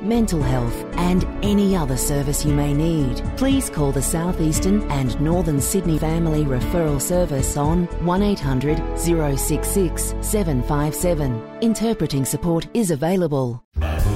mental health and any other service you may need. Please call the South Eastern and Northern Sydney Family Referral Service on 1800 066 757. Interpreting support is available.